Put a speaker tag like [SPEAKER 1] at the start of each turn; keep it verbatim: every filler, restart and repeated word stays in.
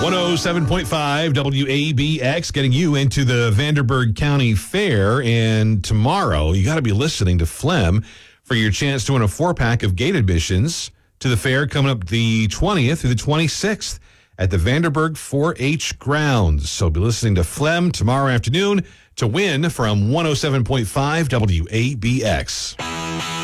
[SPEAKER 1] one oh seven point five W A B X getting you into the Vanderburgh County Fair. And tomorrow, you got to be listening to Phlegm for your chance to win a four-pack of gate admissions to the fair coming up the twentieth through the twenty-sixth at the Vanderburgh four H grounds. So be listening to Phlegm tomorrow afternoon to win from one oh seven point five W A B X.